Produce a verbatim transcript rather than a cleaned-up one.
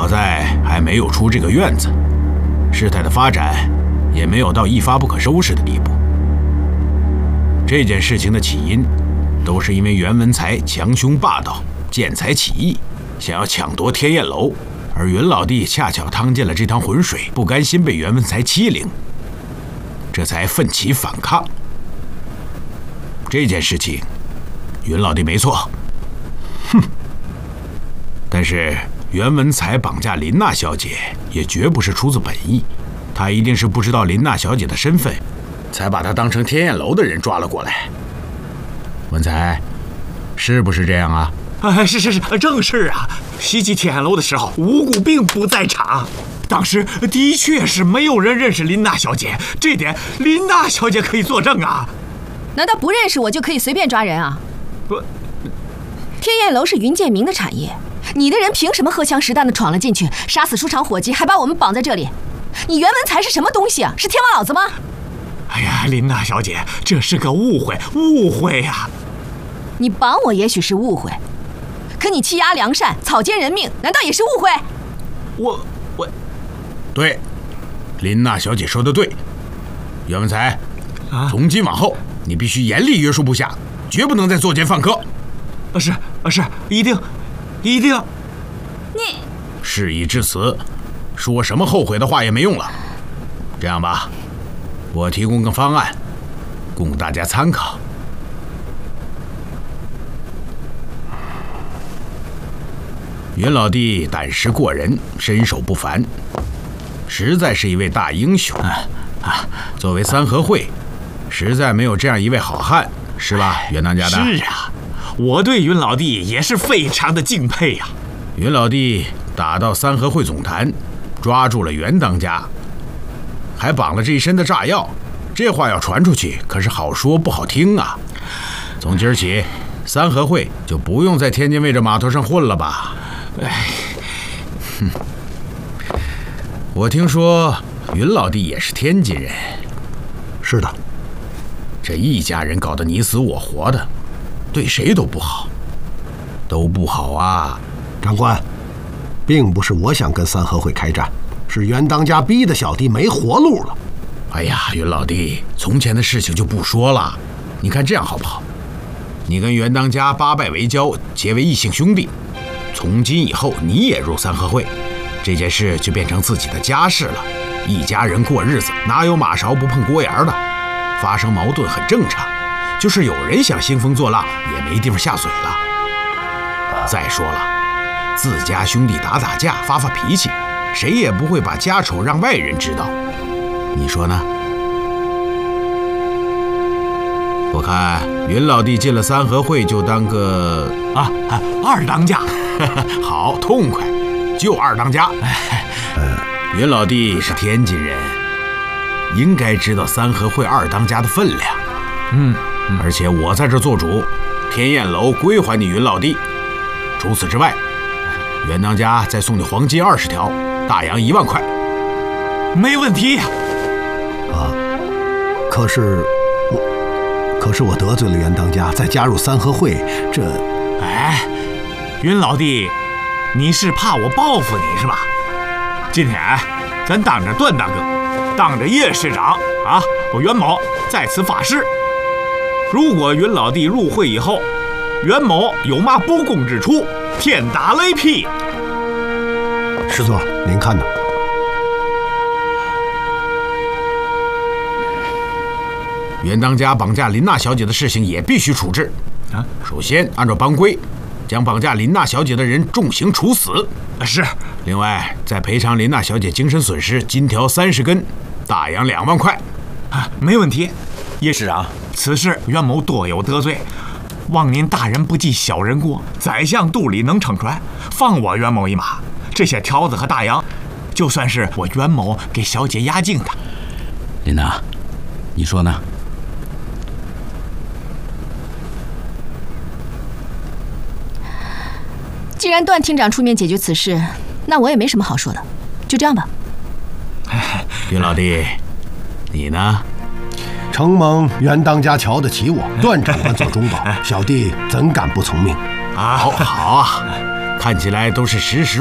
好在还没有出这个院子，事态的发展也没有到一发不可收拾的地步。这件事情的起因，都是因为袁文才强凶霸道、见财起意，想要抢夺天燕楼，而袁老弟恰巧趟进了这趟浑水，不甘心被袁文才欺凌，这才奋起反抗。这件事情，袁老弟没错，哼。但是袁文才绑架林娜小姐，也绝不是出自本意，他一定是不知道林娜小姐的身份，才把她当成天燕楼的人抓了过来。文才，是不是这样啊？ 哎，是是是，正是啊。袭击天燕楼的时候，无辜并不在场，当时的确是没有人认识林娜小姐，这点林娜小姐可以作证啊。 难道不认识我就可以随便抓人啊？ 不， 天燕楼是云建明的产业，你的人凭什么荷枪实弹的闯了进去，杀死书场伙计，还把我们绑在这里？你袁文才是什么东西啊？是天王老子吗？ 哎呀，林娜小姐，这是个误会，误会呀！ 你绑我也许是误会，可你欺压良善、草菅人命，难道也是误会？ 我我， 对，林娜小姐说的对。袁文才， 啊， 从今往后，你必须严厉约束部下，绝不能再作奸犯科。 啊是啊是，一定，一定。 你事已至此，说什么后悔的话也没用了。这样吧，我提供个方案，供大家参考。袁老弟胆识过人，身手不凡，实在是一位大英雄啊！啊，作为三合会，实在没有这样一位好汉，是吧，袁当家的？ 是啊，我对云老弟也是非常的敬佩呀、啊。 云老弟打到三合会总坛，抓住了袁当家，还绑了这一身的炸药，这话要传出去，可是好说不好听啊。从今儿起，三合会就不用在天津卫这码头上混了吧？哎，哼，我听说云老弟也是天津人。 是的， 这一家人搞得你死我活的，对谁都不好，都不好啊！ 长官，并不是我想跟三合会开战，是袁当家逼得小弟没活路了。 哎呀，云老弟，从前的事情就不说了，你看这样好不好？你跟袁当家八拜为交，结为异姓兄弟。从今以后，你也入三合会，这件事就变成自己的家事了。一家人过日子，哪有马勺不碰锅沿的？发生矛盾很正常，就是有人想兴风作浪，也没地方下嘴了。再说了，自家兄弟打打架、发发脾气，谁也不会把家丑让外人知道。你说呢？我看云老弟进了三合会就当个啊啊二当家。 好痛快，就二当家。呃，云老弟是天津人，应该知道三合会二当家的分量。 嗯， 嗯而且我在这做主，天燕楼归还你云老弟。除此之外，袁当家再送你黄金二十条，大洋一万块。 没问题。 啊，可是我，可是我得罪了袁当家，再加入三合会，这…… 哎。云老弟，你是怕我报复你是吧？今天咱当着段大哥，当着叶市长啊，我袁某在此发誓，如果云老弟入会以后，袁某有嘛不公之处，天打雷劈。 师座，您看呢？ 袁当家绑架林娜小姐的事情也必须处置啊！首先按照帮规，将绑架林娜小姐的人重刑处死。 是。 另外，再赔偿林娜小姐精神损失金条三十根，大洋两万块。 啊，没问题。叶市长，此事袁某多有得罪，望您大人不计小人过，宰相肚里能撑船，放我袁某一马。这些条子和大洋，就算是我袁某给小姐压惊的。 林娜，你说呢？ 既然段厅长出面解决此事，那我也没什么好说的，就这样吧。 云老弟，你呢？ 承蒙袁当家瞧得起我，段长官做中保，小弟怎敢不从命？ 好，好啊，看起来都是识时